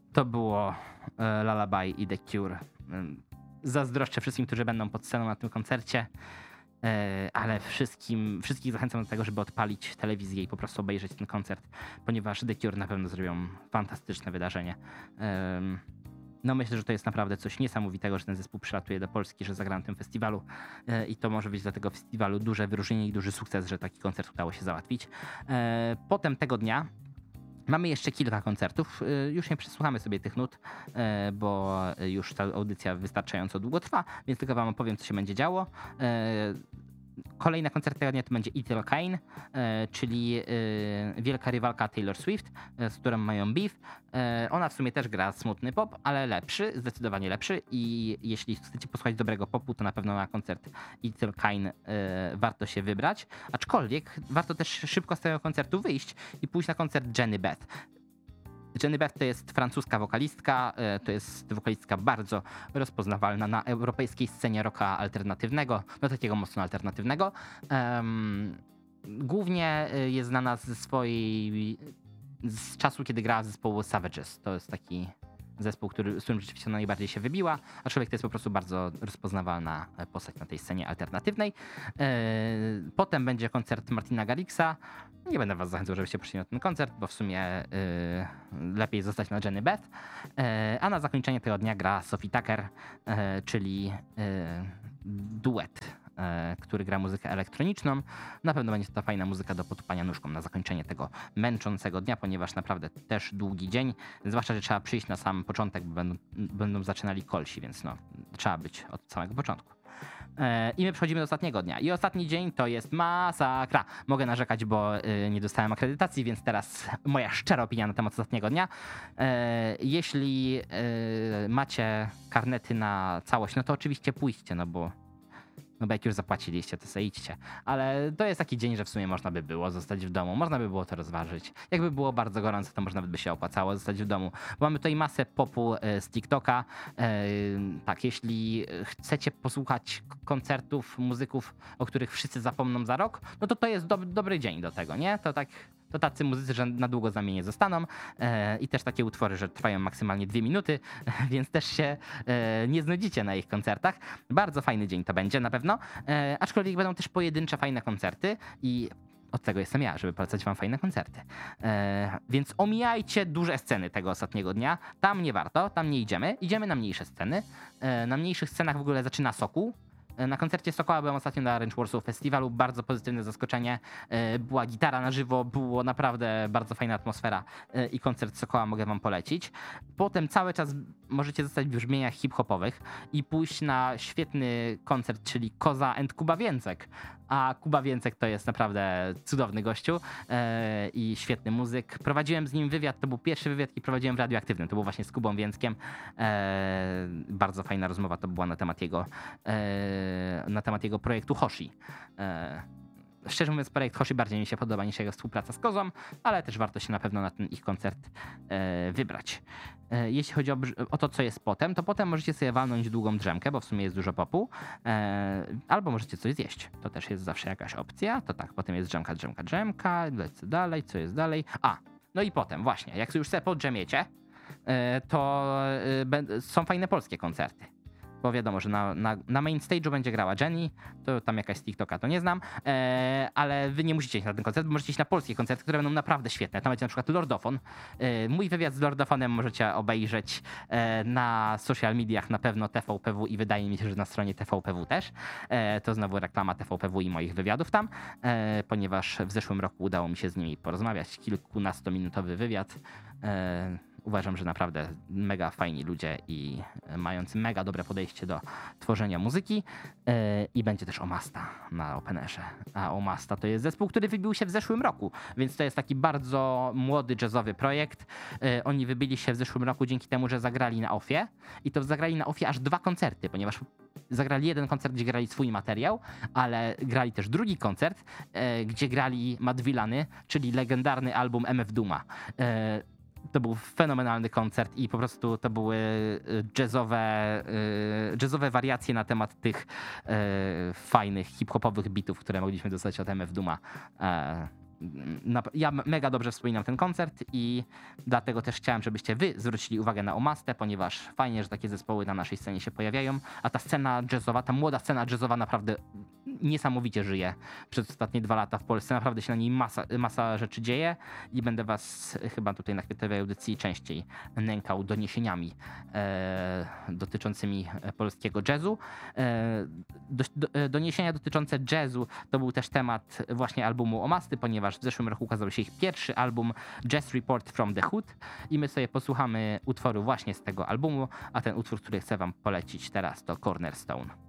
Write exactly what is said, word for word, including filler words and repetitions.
to było e, Lullaby i The Cure. Zazdroszczę wszystkim, którzy będą pod sceną na tym koncercie, e, ale wszystkim, wszystkich zachęcam do tego, żeby odpalić telewizję i po prostu obejrzeć ten koncert, ponieważ The Cure na pewno zrobią fantastyczne wydarzenie. E, No myślę, że to jest naprawdę coś niesamowitego, że ten zespół przylatuje do Polski, że zagra na tym festiwalu e, i to może być dla tego festiwalu duże wyróżnienie i duży sukces, że taki koncert udało się załatwić. E, Potem tego dnia mamy jeszcze kilka koncertów. E, Już nie przesłuchamy sobie tych nut, e, bo już ta audycja wystarczająco długo trwa, więc tylko wam opowiem, co się będzie działo. E, Kolejna koncert tego dnia to będzie Ethel Cain, e, czyli e, wielka rywalka Taylor Swift, e, z którą mają beef. E, ona w sumie też gra smutny pop, ale lepszy, zdecydowanie lepszy i jeśli chcecie posłuchać dobrego popu, to na pewno na koncert Ethel Cain e, warto się wybrać. Aczkolwiek warto też szybko z tego koncertu wyjść i pójść na koncert Jenny Beth. Jenny Beth to jest francuska wokalistka, e, to jest wokalistka bardzo rozpoznawalna na europejskiej scenie rocka alternatywnego, no takiego mocno alternatywnego. Em, Głównie e, jest znana ze swojej, z czasu, kiedy grała w zespołu Savages. To jest taki zespół, który, z którym rzeczywiście najbardziej się wybiła, a człowiek to jest po prostu bardzo rozpoznawalna postać na tej scenie alternatywnej. E, Potem będzie koncert Martina Garrixa. Nie będę was zachęcał, żebyście poszli na ten koncert, bo w sumie e, lepiej zostać na Jenny Beth. E, A na zakończenie tego dnia gra Sophie Tucker, e, czyli e, duet, e, który gra muzykę elektroniczną. Na pewno będzie to fajna muzyka do potupania nóżką na zakończenie tego męczącego dnia, ponieważ naprawdę też długi dzień, zwłaszcza, że trzeba przyjść na sam początek, bo będą, będą zaczynali kolsi, więc no, trzeba być od samego początku. E, I my przechodzimy do ostatniego dnia. I ostatni dzień to jest masakra. Mogę narzekać, bo y, nie dostałem akredytacji, więc teraz moja szczera opinia na temat ostatniego dnia. E, Jeśli y, macie karnety na całość, no to oczywiście pójdźcie, no bo no bo jak już zapłaciliście, to sobie idźcie. Ale to jest taki dzień, że w sumie można by było zostać w domu. Można by było to rozważyć. Jakby było bardzo gorąco, to może nawet by się opłacało zostać w domu. Bo mamy tutaj masę popu e, z TikToka. E, Tak, jeśli chcecie posłuchać k- koncertów muzyków, o których wszyscy zapomną za rok, no to to jest dob- dobry dzień do tego, nie? To tak... To tacy muzycy, że na długo z nami nie zostaną e, i też takie utwory, że trwają maksymalnie dwie minuty, więc też się e, nie znudzicie na ich koncertach. Bardzo fajny dzień to będzie na pewno, e, aczkolwiek będą też pojedyncze fajne koncerty i od tego jestem ja, żeby polecać wam fajne koncerty. E, więc omijajcie duże sceny tego ostatniego dnia. Tam nie warto, tam nie idziemy. Idziemy na mniejsze sceny. E, na mniejszych scenach w ogóle zaczyna Sokół. Na koncercie Sokoła byłem ostatnio na Range Warsaw Festiwalu, bardzo pozytywne zaskoczenie. E, Była gitara na żywo, było naprawdę bardzo fajna atmosfera e, i koncert Sokoła mogę wam polecić. Potem cały czas możecie zostać w brzmieniach hip-hopowych i pójść na świetny koncert, czyli Koza and Kuba Więcek. A Kuba Więcek to jest naprawdę cudowny gościu e, i świetny muzyk. Prowadziłem z nim wywiad, to był pierwszy wywiad, jaki prowadziłem w Radioaktywnym. To był właśnie z Kubą Więckiem. E, bardzo fajna rozmowa to była na temat jego, e, na temat jego projektu Hoshi. E, Szczerze mówiąc, projekt Hoshi bardziej mi się podoba niż jego współpraca z Kozą, ale też warto się na pewno na ten ich koncert e, wybrać. E, jeśli chodzi o, brz- o to, co jest potem, to potem możecie sobie walnąć długą drzemkę, bo w sumie jest dużo popu, e, albo możecie coś zjeść. To też jest zawsze jakaś opcja. To tak, potem jest drzemka, drzemka, drzemka, lecę dalej, co jest dalej? A, no i potem właśnie, jak już sobie podrzemiecie, e, to e, bę- są fajne polskie koncerty. Bo wiadomo, że na, na, na main stage'u będzie grała Jenny, to tam jakaś z TikToka, to nie znam, e, ale wy nie musicie iść na ten koncert, bo możecie iść na polskie koncerty, które będą naprawdę świetne. Tam będzie na przykład Lordofon. E, mój wywiad z Lordofonem możecie obejrzeć e, na social mediach, na pewno T V P W i wydaje mi się, że na stronie T V P W też. E, to znowu reklama T V P W i moich wywiadów tam, e, ponieważ w zeszłym roku udało mi się z nimi porozmawiać. Kilkunastominutowy wywiad. E, Uważam, że naprawdę mega fajni ludzie i mający mega dobre podejście do tworzenia muzyki. Yy, I będzie też Omasta na Openerze. A Omasta to jest zespół, który wybił się w zeszłym roku, więc to jest taki bardzo młody jazzowy projekt. Yy, Oni wybili się w zeszłym roku dzięki temu, że zagrali na Ofie i to zagrali na Ofie aż dwa koncerty, ponieważ zagrali jeden koncert, gdzie grali swój materiał, ale grali też drugi koncert, yy, gdzie grali Mad Villany, czyli legendarny album M F Dooma. Yy, To był fenomenalny koncert i po prostu to były y, jazzowe, y, jazzowe wariacje na temat tych y, fajnych hip-hopowych bitów, które mogliśmy dostać od M F Dooma. E, na, ja mega dobrze wspominam ten koncert i dlatego też chciałem, żebyście wy zwrócili uwagę na Omastę, ponieważ fajnie, że takie zespoły na naszej scenie się pojawiają, a ta scena jazzowa, ta młoda scena jazzowa naprawdę niesamowicie żyje przez ostatnie dwa lata w Polsce. Naprawdę się na niej masa, masa rzeczy dzieje i będę was chyba tutaj na kwiatowej audycji częściej nękał doniesieniami e, dotyczącymi polskiego jazzu. E, do, do, doniesienia dotyczące jazzu to był też temat właśnie albumu Omasty, ponieważ w zeszłym roku ukazał się ich pierwszy album Jazz Report from the Hood i my sobie posłuchamy utworu właśnie z tego albumu, a ten utwór, który chcę wam polecić teraz to Cornerstone.